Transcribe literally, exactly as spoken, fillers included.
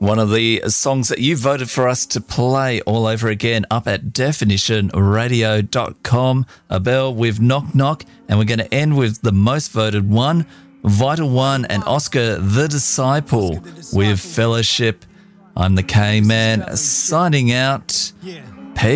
One of the songs that you voted for us to play all over again up at definition radio dot com. Abel with Knock Knock, and we're going to end with the most voted one, Vital One and Oscar the Disciple with Fellowship. I'm the K-Man signing out.